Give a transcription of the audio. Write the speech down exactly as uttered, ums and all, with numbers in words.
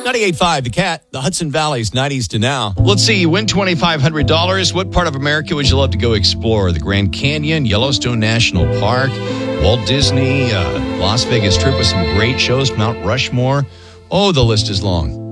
ninety-eight point five, The Cat, the Hudson Valley's nineties to now. Let's see, you win twenty-five hundred dollars. What part of America would you love to go explore? The Grand Canyon, Yellowstone National Park, Walt Disney, uh, Las Vegas Strip with some great shows, Mount Rushmore. Oh, the list is long.